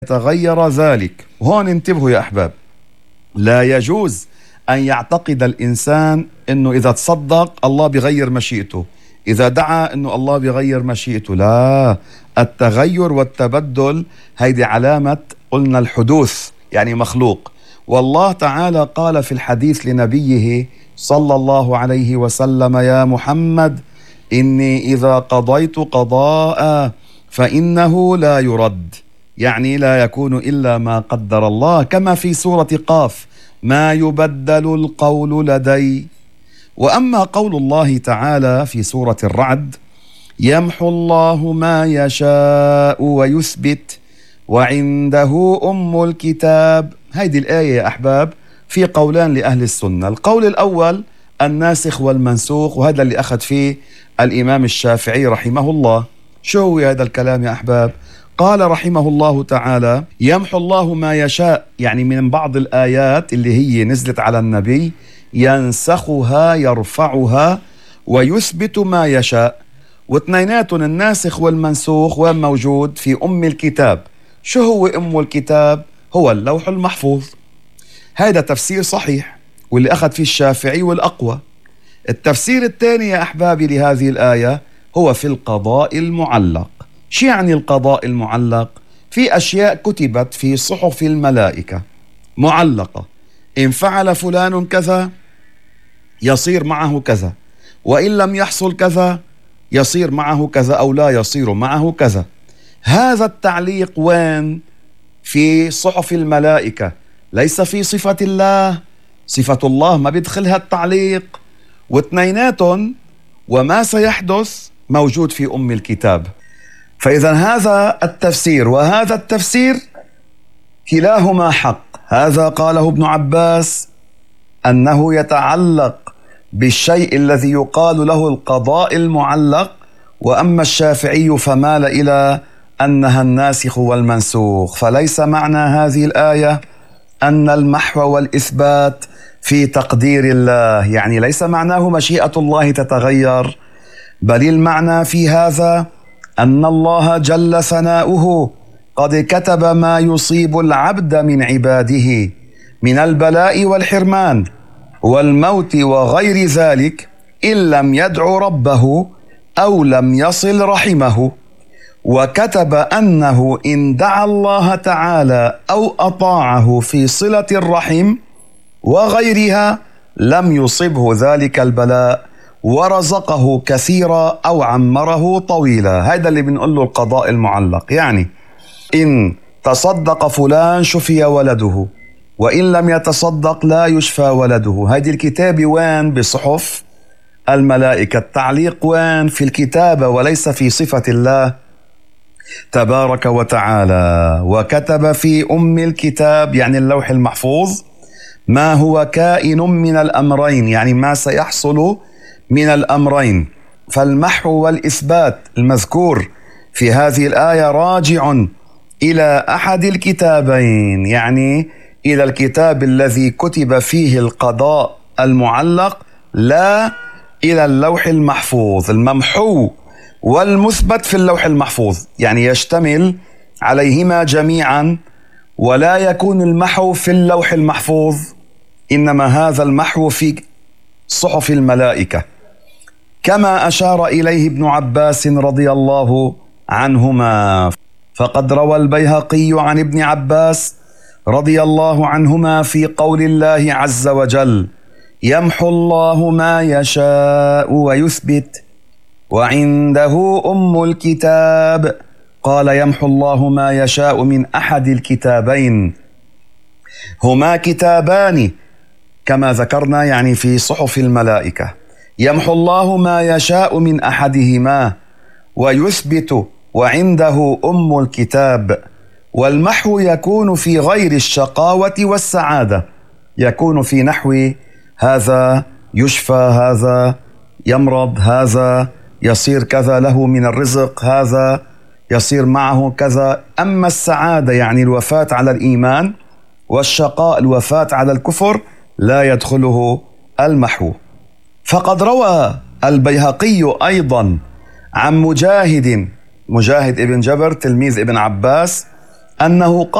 تغير ذلك. هون انتبهوا يا أحباب، لا يجوز أن يعتقد الإنسان أنه إذا تصدق الله بغير مشيئته، إذا دعا أنه الله بغير مشيئته. لا، التغير والتبدل هيدي علامة قلنا الحدوث، يعني مخلوق. والله تعالى قال في الحديث لنبيه صلى الله عليه وسلم: يا محمد إني إذا قضيت قضاء فإنه لا يرد، يعني لا يكون إلا ما قدر الله، كما في سورة قاف: ما يبدل القول لدي. وأما قول الله تعالى في سورة الرعد: يمحو الله ما يشاء ويثبت وعنده أم الكتاب. هيدي الآية يا أحباب في قولان لأهل السنة. القول الأول الناسخ والمنسوخ، وهذا اللي أخذ فيه الإمام الشافعي رحمه الله. شو هو هذا الكلام يا أحباب؟ قال رحمه الله تعالى: يمحو الله ما يشاء، يعني من بعض الآيات اللي هي نزلت على النبي ينسخها يرفعها، ويثبت ما يشاء. واثنيناتهم الناسخ والمنسوخ وين موجود؟ في أم الكتاب. شو هو أم الكتاب؟ هو اللوح المحفوظ. هذا تفسير صحيح واللي أخذ فيه الشافعي والأقوى. التفسير الثاني يا أحبابي لهذه الآية هو في القضاء المعلق. شو يعني القضاء المعلق؟ في أشياء كتبت في صحف الملائكة معلقة، إن فعل فلان كذا يصير معه كذا، وإن لم يحصل كذا يصير معه كذا أو لا يصير معه كذا. هذا التعليق وين؟ في صحف الملائكة، ليس في صفة الله. صفة الله ما بيدخلها التعليق. واثنيناتهم وما سيحدث موجود في أم الكتاب. فإذا هذا التفسير وهذا التفسير كلاهما حق. هذا قاله ابن عباس أنه يتعلق بالشيء الذي يقال له القضاء المعلق، وأما الشافعي فمال إلى أنها الناسخ والمنسوخ. فليس معنى هذه الآية أن المحو والإثبات في تقدير الله، يعني ليس معناه مشيئة الله تتغير، بل المعنى في هذا أن الله جل ثناؤه قد كتب ما يصيب العبد من عباده من البلاء والحرمان والموت وغير ذلك، إن لم يدع ربه أو لم يصل رحمه. وكتب أنه إن دعا الله تعالى أو أطاعه في صلة الرحم وغيرها لم يصبه ذلك البلاء، ورزقه كثيرا أو عمره طويلا. هذا اللي بنقول له القضاء المعلق. يعني إن تصدق فلان شفي ولده، وإن لم يتصدق لا يشفى ولده. هذه الكتابة وين؟ بصحف الملائكة. التعليق وين؟ في الكتابة وليس في صفة الله تبارك وتعالى. وكتب في أم الكتاب يعني اللوح المحفوظ ما هو كائن من الأمرين، يعني ما سيحصل من الأمرين. فالمحو والإثبات المذكور في هذه الآية راجع إلى أحد الكتابين، يعني إلى الكتاب الذي كتب فيه القضاء المعلق، لا إلى اللوح المحفوظ. الممحو والمثبت في اللوح المحفوظ، يعني يشتمل عليهما جميعا، ولا يكون المحو في اللوح المحفوظ، إنما هذا المحو في صحف الملائكة، كما أشار إليه ابن عباس رضي الله عنهما. فقد روى البيهقي عن ابن عباس رضي الله عنهما في قول الله عز وجل: يمحو الله ما يشاء ويثبت وعنده أم الكتاب. قال: يمحو الله ما يشاء من أحد الكتابين. هما كتابان كما ذكرنا، يعني في صحف الملائكة. يمحو الله ما يشاء من أحدهما ويثبت وعنده أم الكتاب. والمحو يكون في غير الشقاوة والسعادة، يكون في نحو هذا يشفى، هذا يمرض، هذا يصير كذا له من الرزق، هذا يصير معه كذا. أما السعادة يعني الوفاة على الإيمان، والشقاء الوفاة على الكفر، لا يدخله المحو. فقد روى البيهقي أيضا عن مجاهد ابن جبر تلميذ ابن عباس أنه